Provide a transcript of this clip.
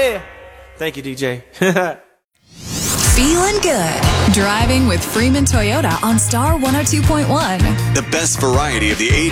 Yeah. Thank you, DJ. Feeling good. Driving with Freeman Toyota on Star 102.1. The best variety of the 80s.